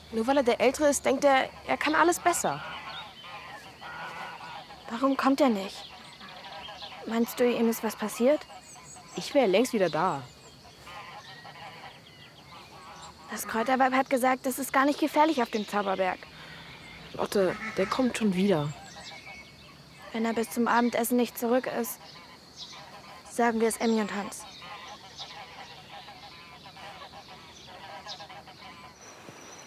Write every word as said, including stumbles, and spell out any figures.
Nur weil er der Ältere ist, denkt er, er kann alles besser. Warum kommt er nicht? Meinst du, ihm ist was passiert? Ich wäre längst wieder da. Das Kräuterweib hat gesagt, es ist gar nicht gefährlich auf dem Zauberberg. Lotte, der kommt schon wieder. Wenn er bis zum Abendessen nicht zurück ist, sagen wir es Emmy und Hans.